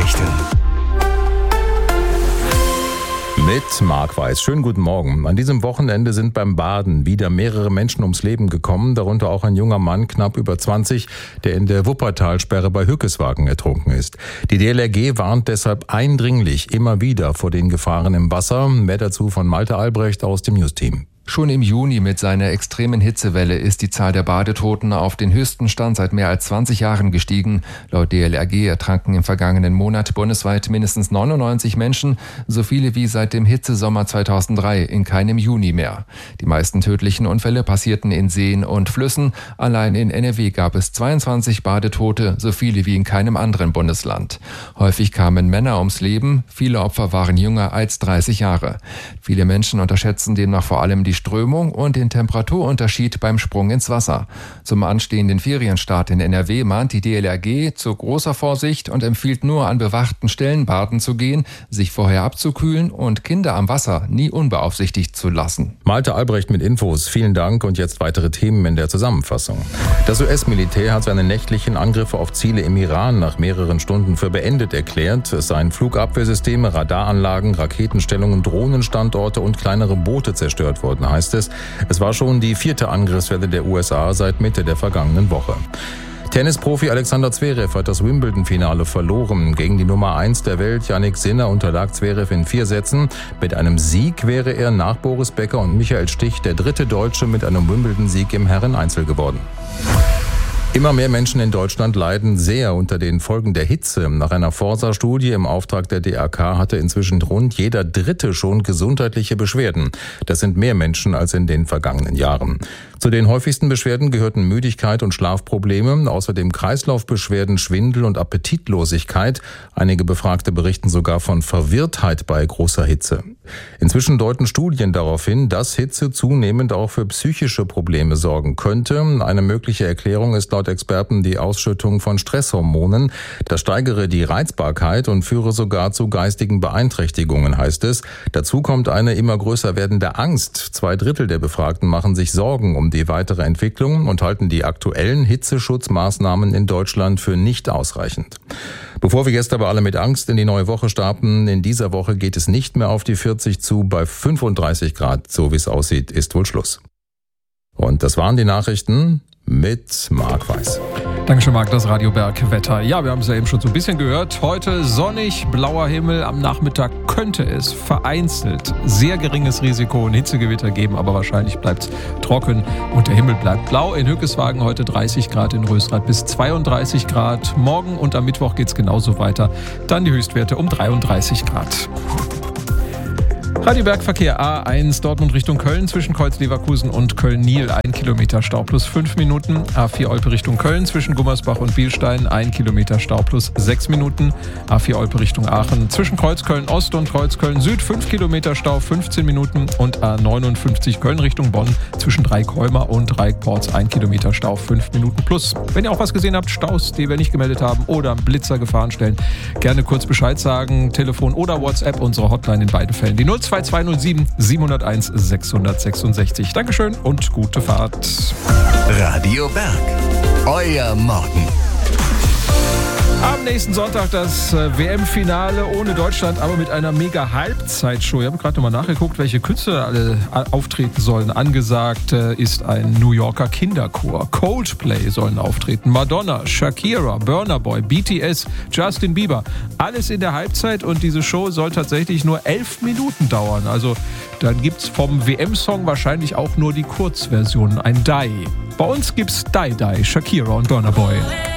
Nachrichten. Mit Marc Weiß. Schönen guten Morgen. An diesem Wochenende sind beim Baden wieder mehrere Menschen ums Leben gekommen, darunter auch ein junger Mann, knapp über 20, der in der Wuppertalsperre bei Hückeswagen ertrunken ist. Die DLRG warnt deshalb eindringlich immer wieder vor den Gefahren im Wasser. Mehr dazu von Malte Albrecht aus dem News-Team. Schon im Juni mit seiner extremen Hitzewelle ist die Zahl der Badetoten auf den höchsten Stand seit mehr als 20 Jahren gestiegen. Laut DLRG ertranken im vergangenen Monat bundesweit mindestens 99 Menschen, so viele wie seit dem Hitzesommer 2003, in keinem Juni mehr. Die meisten tödlichen Unfälle passierten in Seen und Flüssen. Allein in NRW gab es 22 Badetote, so viele wie in keinem anderen Bundesland. Häufig kamen Männer ums Leben, viele Opfer waren jünger als 30 Jahre. Viele Menschen unterschätzen demnach vor allem die Strömung und den Temperaturunterschied beim Sprung ins Wasser. Zum anstehenden Ferienstart in NRW mahnt die DLRG zu großer Vorsicht und empfiehlt nur an bewachten Stellen baden zu gehen, sich vorher abzukühlen und Kinder am Wasser nie unbeaufsichtigt zu lassen. Malte Albrecht mit Infos. Vielen Dank und jetzt weitere Themen in der Zusammenfassung. Das US-Militär hat seine nächtlichen Angriffe auf Ziele im Iran nach mehreren Stunden für beendet erklärt. Es seien Flugabwehrsysteme, Radaranlagen, Raketenstellungen, Drohnenstandorte und kleinere Boote zerstört worden, heißt es. Es war schon die 4. Angriffswelle der USA seit Mitte der vergangenen Woche. Tennisprofi Alexander Zverev hat das Wimbledon-Finale verloren. Gegen die Nummer 1 der Welt, Jannik Sinner, unterlag Zverev in 4 Sätzen. Mit einem Sieg wäre er nach Boris Becker und Michael Stich der 3. Deutsche mit einem Wimbledon-Sieg im Herren-Einzel geworden. Immer mehr Menschen in Deutschland leiden sehr unter den Folgen der Hitze. Nach einer Forsa-Studie im Auftrag der DAK hatte inzwischen rund jeder Dritte schon gesundheitliche Beschwerden. Das sind mehr Menschen als in den vergangenen Jahren. Zu den häufigsten Beschwerden gehörten Müdigkeit und Schlafprobleme, außerdem Kreislaufbeschwerden, Schwindel und Appetitlosigkeit. Einige Befragte berichten sogar von Verwirrtheit bei großer Hitze. Inzwischen deuten Studien darauf hin, dass Hitze zunehmend auch für psychische Probleme sorgen könnte. Eine mögliche Erklärung ist laut Experten die Ausschüttung von Stresshormonen. Das steigere die Reizbarkeit und führe sogar zu geistigen Beeinträchtigungen, heißt es. Dazu kommt eine immer größer werdende Angst. 2/3 der Befragten machen sich Sorgen um die weitere Entwicklung und halten die aktuellen Hitzeschutzmaßnahmen in Deutschland für nicht ausreichend. Bevor wir jetzt aber alle mit Angst in die neue Woche starten, in dieser Woche geht es nicht mehr auf die 40 zu. Bei 35 Grad, so wie es aussieht, ist wohl Schluss. Und das waren die Nachrichten mit Marc Weiß. Dankeschön, Marc, das Radio Berg Wetter. Ja, wir haben es ja eben schon so ein bisschen gehört. Heute sonnig, blauer Himmel. Am Nachmittag könnte es vereinzelt sehr geringes Risiko und Hitzegewitter geben, aber wahrscheinlich bleibt es trocken und der Himmel bleibt blau. In Hückeswagen heute 30 Grad, in Rösrath bis 32 Grad. Morgen und am Mittwoch geht es genauso weiter. Dann die Höchstwerte um 33 Grad. Radio Bergverkehr A1 Dortmund Richtung Köln zwischen Kreuz Leverkusen und Köln-Niel 1 Kilometer Stau plus 5 Minuten. A4 Olpe Richtung Köln zwischen Gummersbach und Bielstein 1 Kilometer Stau plus 6 Minuten. A4 Olpe Richtung Aachen zwischen Kreuz Köln-Ost und Kreuz Köln-Süd 5 Kilometer Stau 15 Minuten. Und A59 Köln Richtung Bonn zwischen Dreieck-Holmer und Dreieck-Porz 1 Kilometer Stau 5 Minuten plus. Wenn ihr auch was gesehen habt, Staus, die wir nicht gemeldet haben oder Blitzer Gefahrenstellen, gerne kurz Bescheid sagen. Telefon oder WhatsApp, unsere Hotline in beiden Fällen. Die 02207 701 666. Dankeschön und gute Fahrt. Radio Berg, euer Morgen. Am nächsten Sonntag das WM-Finale ohne Deutschland, aber mit einer mega-Halbzeitshow. Ich habe gerade nochmal nachgeguckt, welche Künstler alle auftreten sollen. Angesagt ist ein New Yorker Kinderchor. Coldplay sollen auftreten. Madonna, Shakira, Burna Boy, BTS, Justin Bieber. Alles in der Halbzeit und diese Show soll tatsächlich nur 11 Minuten dauern. Also dann gibt's vom WM-Song wahrscheinlich auch nur die Kurzversion, ein Die. Bei uns gibt's Die Die, Shakira und Burna Boy.